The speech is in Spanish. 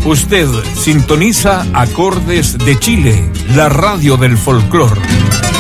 Usted sintoniza Acordes de Chile, la radio del folclor.